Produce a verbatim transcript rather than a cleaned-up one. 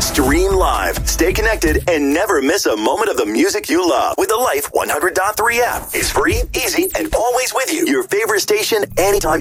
Stream live, stay connected, and never miss a moment of the music you love with the Life one hundred point three app. It's free, easy, and always with you. Your favorite station anytime.